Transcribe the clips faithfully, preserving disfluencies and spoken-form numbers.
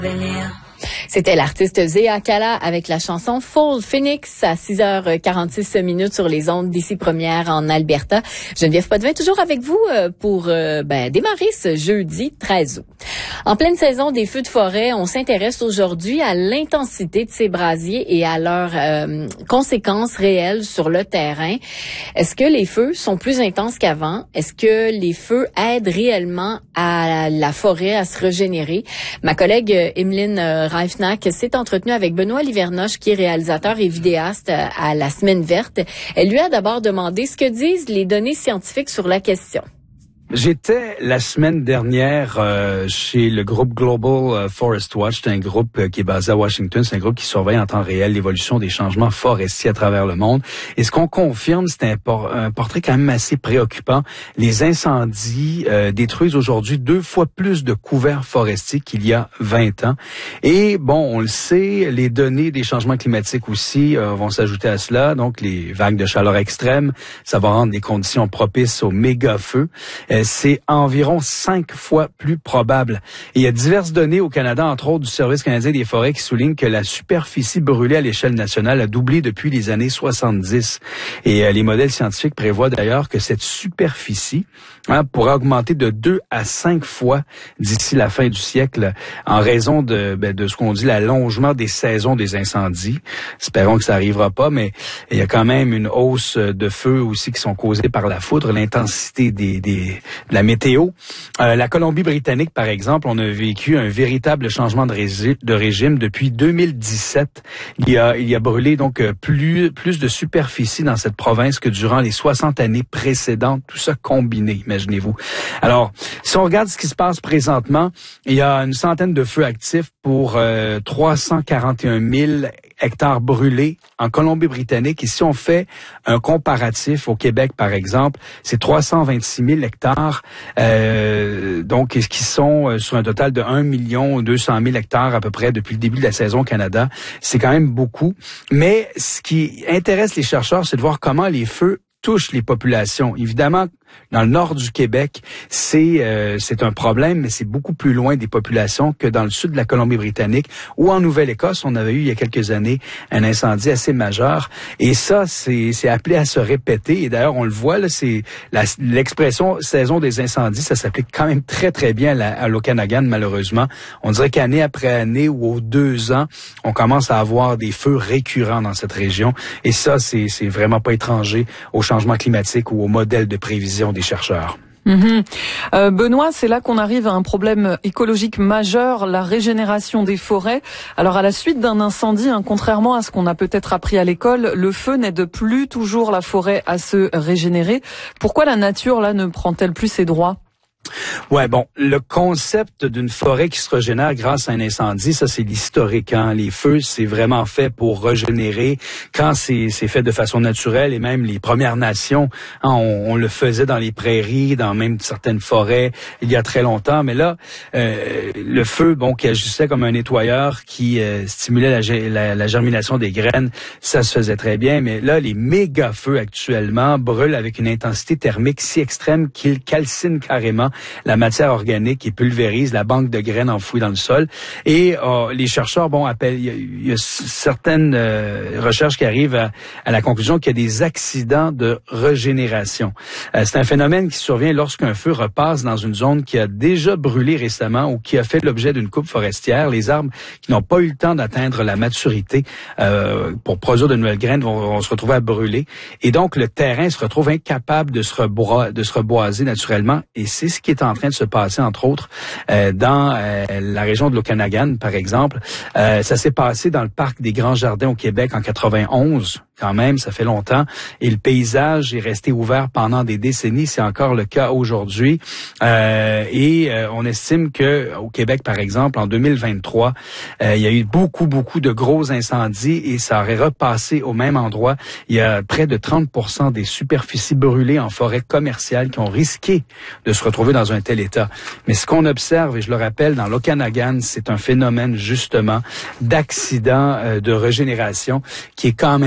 C'était l'artiste Zéa Kala avec la chanson Fall Phoenix à six heures quarante-six minutes sur les ondes d'ici Première en Alberta. Geneviève Potvin toujours avec vous pour euh, ben, démarrer ce jeudi treize août. En pleine saison des feux de forêt, on s'intéresse aujourd'hui à l'intensité de ces brasiers et à leurs euh, conséquences réelles sur le terrain. Est-ce que les feux sont plus intenses qu'avant? Est-ce que les feux aident réellement à la forêt à se régénérer? Ma collègue Emeline Reifnack s'est entretenue avec Benoît Livernoche, qui est réalisateur et vidéaste à la Semaine verte. Elle lui a d'abord demandé ce que disent les données scientifiques sur la question. J'étais la semaine dernière euh, chez le groupe Global Forest Watch. C'est un groupe euh, qui est basé à Washington. C'est un groupe qui surveille en temps réel l'évolution des changements forestiers à travers le monde. Et ce qu'on confirme, c'est un, por- un portrait quand même assez préoccupant. Les incendies euh, détruisent aujourd'hui deux fois plus de couverts forestiers qu'il y a vingt ans. Et bon, on le sait, les données des changements climatiques aussi euh, vont s'ajouter à cela. Donc, les vagues de chaleur extrêmes, ça va rendre des conditions propices aux méga-feux. Euh, c'est environ cinq fois plus probable. Et il y a diverses données au Canada, entre autres du Service canadien des forêts, qui soulignent que la superficie brûlée à l'échelle nationale a doublé depuis les années soixante-dix. Et euh, les modèles scientifiques prévoient d'ailleurs que cette superficie hein, pourra augmenter de deux à cinq fois d'ici la fin du siècle en raison de, ben, de ce qu'on dit l'allongement des saisons des incendies. Espérons que ça n'arrivera pas, mais il y a quand même une hausse de feux aussi qui sont causés par la foudre, l'intensité des, des de la météo. Euh, la Colombie-Britannique, par exemple, on a vécu un véritable changement de, régi- de régime depuis deux mille dix-sept. Il y a, il y a brûlé donc plus, plus de superficie dans cette province que durant les soixante années précédentes, tout ça combiné, imaginez-vous. Alors, si on regarde ce qui se passe présentement, il y a une centaine de feux actifs pour euh, trois cent quarante et un mille hectares brûlés en Colombie-Britannique. Et si on fait un comparatif au Québec, par exemple, c'est trois cent vingt-six mille hectares, euh, donc qui sont sur un total de un million deux cent mille hectares à peu près depuis le début de la saison au Canada. C'est quand même beaucoup. Mais ce qui intéresse les chercheurs, c'est de voir comment les feux touchent les populations. Évidemment, dans le nord du Québec, c'est euh, c'est un problème, mais c'est beaucoup plus loin des populations que dans le sud de la Colombie-Britannique ou en Nouvelle-Écosse. On avait eu il y a quelques années un incendie assez majeur. Et ça, c'est c'est appelé à se répéter. Et d'ailleurs, on le voit, là, c'est la, l'expression saison des incendies, ça s'applique quand même très, très bien à, la, à l'Okanagan, malheureusement. On dirait qu'année après année ou aux deux ans, on commence à avoir des feux récurrents dans cette région. Et ça, c'est c'est vraiment pas étranger au changement climatique ou au modèle de prévision des chercheurs. Mmh. Euh, Benoît, c'est là qu'on arrive à un problème écologique majeur, la régénération des forêts. Alors à la suite d'un incendie, hein, contrairement à ce qu'on a peut-être appris à l'école, le feu n'aide plus toujours la forêt à se régénérer. Pourquoi la nature là ne prend-elle plus ses droits ? Ouais, bon, le concept d'une forêt qui se régénère grâce à un incendie, ça c'est l'historique. Hein? Les feux, c'est vraiment fait pour régénérer. Quand c'est, c'est fait de façon naturelle, et même les Premières Nations, hein, on, on le faisait dans les prairies, dans même certaines forêts, il y a très longtemps. Mais là, euh, le feu, bon, qui agissait comme un nettoyeur, qui euh, stimulait la, la, la germination des graines, ça se faisait très bien. Mais là, les méga feux actuellement brûlent avec une intensité thermique si extrême qu'ils calcinent carrément la matière organique et pulvérise la banque de graines enfouies dans le sol. Et euh, les chercheurs, bon, appellent, il y a, il y a certaines euh, recherches qui arrivent à, à la conclusion qu'il y a des accidents de régénération. Euh, c'est un phénomène qui survient lorsqu'un feu repasse dans une zone qui a déjà brûlé récemment ou qui a fait l'objet d'une coupe forestière. Les arbres qui n'ont pas eu le temps d'atteindre la maturité euh, pour produire de nouvelles graines vont, vont se retrouver à brûler. Et donc, le terrain se retrouve incapable de se, rebois, de se reboiser naturellement. Et c'est ce qui est en train de se passer, entre autres, euh, dans euh, la région de l'Okanagan, par exemple. Euh, ça s'est passé dans le parc des Grands Jardins au Québec en quatre-vingt-onze. Quand même, ça fait longtemps. Et le paysage est resté ouvert pendant des décennies. C'est encore le cas aujourd'hui. Euh, et euh, on estime que au Québec, par exemple, en deux mille vingt-trois, euh, il y a eu beaucoup, beaucoup de gros incendies et ça aurait repassé au même endroit. Il y a près de trente pour cent des superficies brûlées en forêt commerciale qui ont risqué de se retrouver dans un tel état. Mais ce qu'on observe, et je le rappelle, dans l'Okanagan, c'est un phénomène justement d'accident euh, de régénération qui est quand même inquiétant.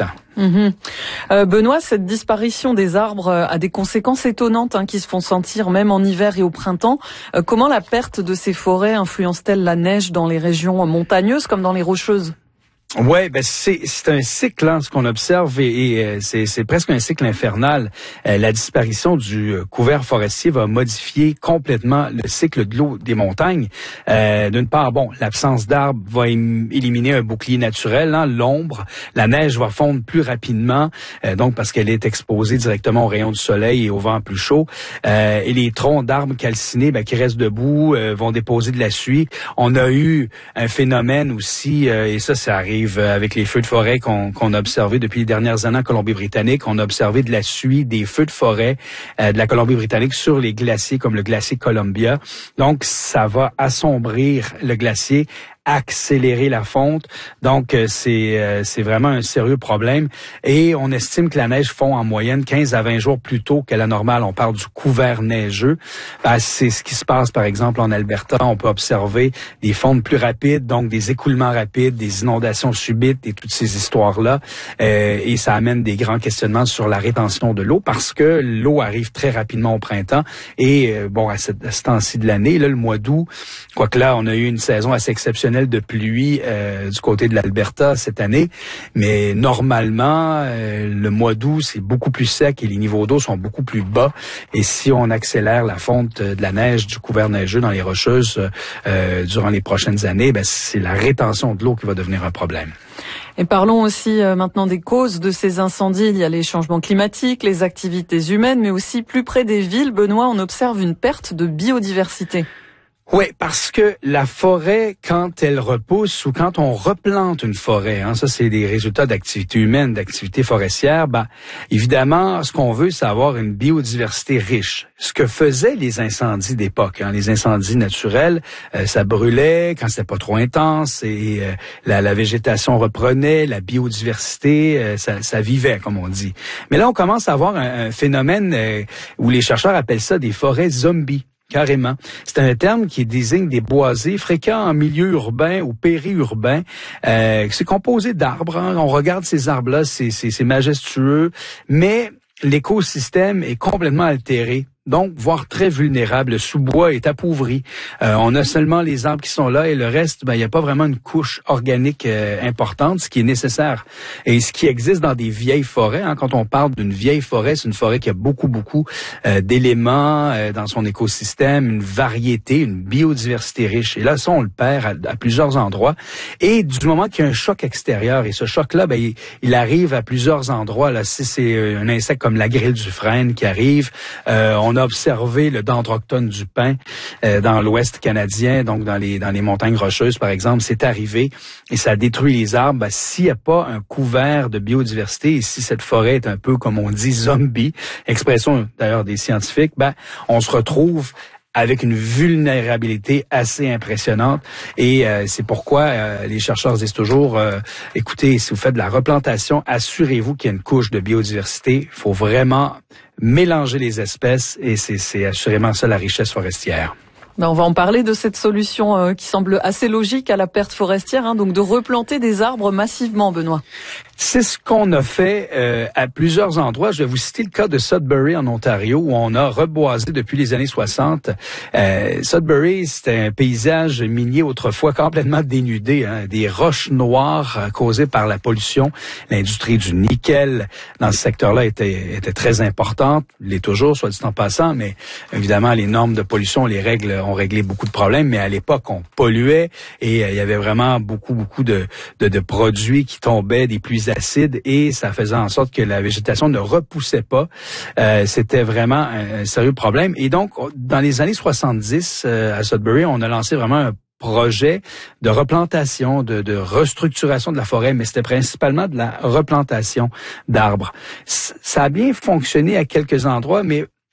temps. Mmh. Euh, Benoît, cette disparition des arbres a des conséquences étonnantes hein, qui se font sentir même en hiver et au printemps. Euh, comment la perte de ces forêts influence-t-elle la neige dans les régions montagneuses comme dans les rocheuses? Ouais, ben c'est c'est un cycle hein, ce qu'on observe et, et c'est c'est presque un cycle infernal. Euh, la disparition du couvert forestier va modifier complètement le cycle de l'eau des montagnes. Euh, d'une part, bon, l'absence d'arbres va im- éliminer un bouclier naturel, hein, l'ombre. La neige va fondre plus rapidement, euh, donc parce qu'elle est exposée directement aux rayons du soleil et au vent plus chaud. Euh, et les troncs d'arbres calcinés, ben, qui restent debout, euh, vont déposer de la suie. On a eu un phénomène aussi, euh, et ça, ça arrive avec les feux de forêt qu'on, qu'on a observés depuis les dernières années en Colombie-Britannique. On a observé de la suie des feux de forêt euh, de la Colombie-Britannique sur les glaciers comme le glacier Columbia. Donc, ça va assombrir le glacier, accélérer la fonte. Donc, euh, c'est euh, c'est vraiment un sérieux problème. Et on estime que la neige fond en moyenne quinze à vingt jours plus tôt que la normale. On parle du couvert neigeux. Ben, c'est ce qui se passe, par exemple, en Alberta. On peut observer des fontes plus rapides, donc des écoulements rapides, des inondations subites et toutes ces histoires-là. Euh, et ça amène des grands questionnements sur la rétention de l'eau parce que l'eau arrive très rapidement au printemps. Et, euh, bon, à, cette, à ce temps-ci de l'année, là, le mois d'août, quoique là, on a eu une saison assez exceptionnelle de pluie euh, du côté de l'Alberta cette année, mais normalement euh, le mois d'août c'est beaucoup plus sec et les niveaux d'eau sont beaucoup plus bas et si on accélère la fonte de la neige du couvert neigeux dans les rocheuses euh, durant les prochaines années, ben, c'est la rétention de l'eau qui va devenir un problème. Et parlons aussi euh, maintenant des causes de ces incendies. Il y a les changements climatiques, les activités humaines, mais aussi plus près des villes, Benoît, on observe une perte de biodiversité. Oui, parce que la forêt, quand elle repousse ou quand on replante une forêt, hein, ça c'est des résultats d'activités humaines, d'activités forestières, ben, évidemment, ce qu'on veut, c'est avoir une biodiversité riche. Ce que faisaient les incendies d'époque, hein, les incendies naturels, euh, ça brûlait quand c'était pas trop intense et euh, la, la végétation reprenait, la biodiversité, euh, ça, ça vivait, comme on dit. Mais là, on commence à avoir un, un phénomène euh, où les chercheurs appellent ça des forêts zombies. Carrément. C'est un terme qui désigne des boisés fréquents en milieu urbain ou périurbain. Euh, c'est composé d'arbres. Hein. On regarde ces arbres-là, c'est, c'est, c'est majestueux, mais l'écosystème est complètement altéré. Donc, voire très vulnérable. Le sous-bois est appauvri. Euh, on a seulement les arbres qui sont là et le reste, ben, il n'y a pas vraiment une couche organique euh, importante, ce qui est nécessaire. Et ce qui existe dans des vieilles forêts, hein, quand on parle d'une vieille forêt, c'est une forêt qui a beaucoup, beaucoup euh, d'éléments euh, dans son écosystème, une variété, une biodiversité riche. Et là, ça, on le perd à, à plusieurs endroits. Et du moment qu'il y a un choc extérieur, et ce choc-là, ben, il, il arrive à plusieurs endroits. Là, si c'est un insecte comme la grille du frêne qui arrive, euh, on On a observé le dendroctone du pin euh, dans l'ouest canadien, donc dans les dans les montagnes rocheuses, par exemple. C'est arrivé et ça détruit les arbres. Ben, s'il n'y a pas un couvert de biodiversité et si cette forêt est un peu, comme on dit, zombie, expression d'ailleurs des scientifiques, ben, on se retrouve avec une vulnérabilité assez impressionnante. Et euh, c'est pourquoi euh, les chercheurs disent toujours, euh, écoutez, si vous faites de la replantation, assurez-vous qu'il y a une couche de biodiversité. Il faut vraiment mélanger les espèces et c'est, c'est assurément ça la richesse forestière. Ben on va en parler de cette solution euh, qui semble assez logique à la perte forestière, hein, donc de replanter des arbres massivement, Benoît. C'est ce qu'on a fait euh, à plusieurs endroits. Je vais vous citer le cas de Sudbury en Ontario où on a reboisé depuis les années soixante. Euh, Sudbury, c'était un paysage minier autrefois complètement dénudé, hein, des roches noires euh, causées par la pollution. L'industrie du nickel dans ce secteur-là était, était très importante, l'est toujours, soit dit en passant, mais évidemment les normes de pollution, les règles ont réglé beaucoup de problèmes, mais à l'époque on polluait et euh, il y avait vraiment beaucoup, beaucoup de, de, de produits qui tombaient, des pluies acides et ça faisait en sorte que la végétation ne repoussait pas. Euh, c'était vraiment un, un sérieux problème. Et donc, dans les années soixante-dix, euh, à Sudbury, on a lancé vraiment un projet de replantation, de, de restructuration de la forêt, mais c'était principalement de la replantation d'arbres. C- ça a bien fonctionné à quelques endroits, mais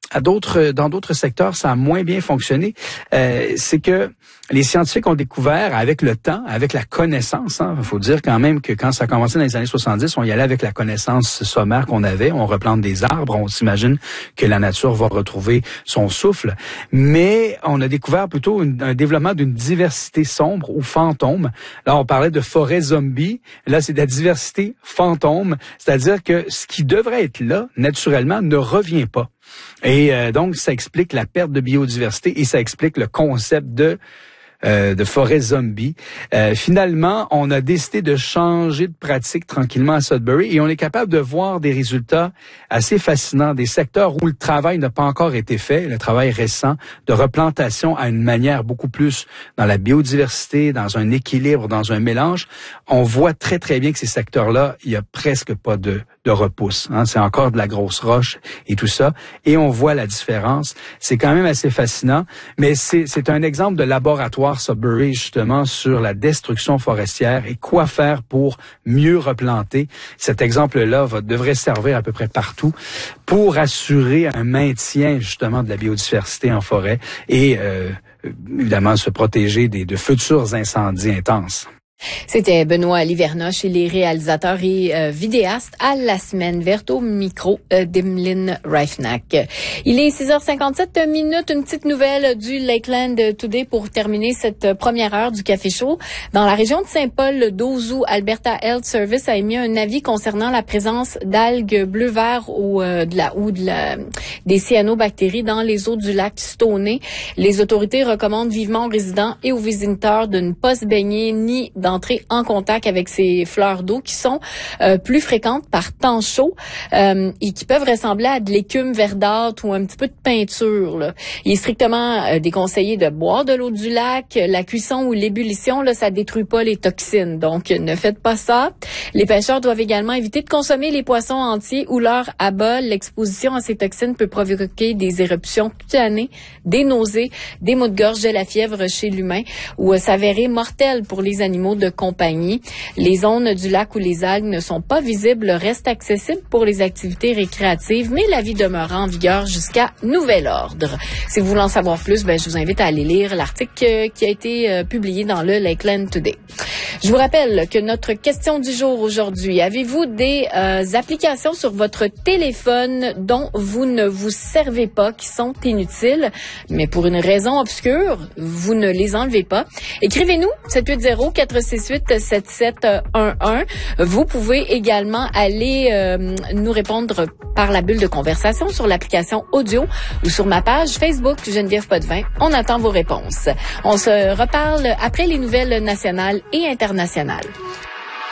à d'autres, dans d'autres secteurs, ça a moins bien fonctionné. Euh, c'est que les scientifiques ont découvert avec le temps, avec la connaissance, il hein, faut dire quand même que quand ça a commencé dans les années soixante-dix, on y allait avec la connaissance sommaire qu'on avait, on replante des arbres, on s'imagine que la nature va retrouver son souffle, mais on a découvert plutôt une, un développement d'une diversité sombre ou fantôme. Là, on parlait de forêt zombie, là c'est de la diversité fantôme, c'est-à-dire que ce qui devrait être là, naturellement, ne revient pas. Et euh, donc, ça explique la perte de biodiversité et ça explique le concept de Euh, de forêt zombie. Euh, finalement, on a décidé de changer de pratique tranquillement à Sudbury et on est capable de voir des résultats assez fascinants, des secteurs où le travail n'a pas encore été fait, le travail récent de replantation à une manière beaucoup plus dans la biodiversité, dans un équilibre, dans un mélange. On voit très, très bien que ces secteurs-là, il y a presque pas de, de repousse. Hein. C'est encore de la grosse roche et tout ça. Et on voit la différence. C'est quand même assez fascinant, mais c'est, c'est un exemple de laboratoire Sudbury, justement, sur la destruction forestière et quoi faire pour mieux replanter. Cet exemple-là va, devrait servir à peu près partout pour assurer un maintien, justement, de la biodiversité en forêt et, euh, évidemment, se protéger des, de futurs incendies intenses. C'était Benoît Livernoche et les réalisateurs et euh, vidéastes à la semaine verte au micro euh, d'Emeline Reifnack. Il est six heures cinquante-sept minutes, une petite nouvelle du Lakeland Today pour terminer cette première heure du Café Chaud. Dans la région de Saint-Paul, d'Ozu, Alberta Health Service a émis un avis concernant la présence d'algues bleu-vert ou euh, de la ou de la des cyanobactéries dans les eaux du lac Stoney. Les autorités recommandent vivement aux résidents et aux visiteurs de ne pas se baigner ni d'entrer en contact avec ces fleurs d'eau qui sont euh, plus fréquentes par temps chaud euh, et qui peuvent ressembler à de l'écume verdâtre ou un petit peu de peinture. Là. Il est strictement euh, déconseillé de boire de l'eau du lac. La cuisson ou l'ébullition, là, ça détruit pas les toxines. Donc, ne faites pas ça. Les pêcheurs doivent également éviter de consommer les poissons entiers ou leur abats. L'exposition à ces toxines peut provoquer des éruptions cutanées, des nausées, des maux de gorge, de la fièvre chez l'humain ou euh, s'avérer mortelle pour les animaux de compagnie. Les zones du lac où les algues ne sont pas visibles restent accessibles pour les activités récréatives, mais l'avis demeurera en vigueur jusqu'à nouvel ordre. Si vous voulez en savoir plus, ben, je vous invite à aller lire l'article qui a été euh, publié dans le Lakeland Today. Je vous rappelle que notre question du jour aujourd'hui, avez-vous des euh, applications sur votre téléphone dont vous ne vous servez pas, qui sont inutiles, mais pour une raison obscure, vous ne les enlevez pas? Écrivez-nous sept huit zéro, quatre six huit, sept sept un un. Vous pouvez également aller euh, nous répondre par la bulle de conversation sur l'application audio ou sur ma page Facebook Geneviève Potvin. On attend vos réponses. On se reparle après les nouvelles nationales et internationales.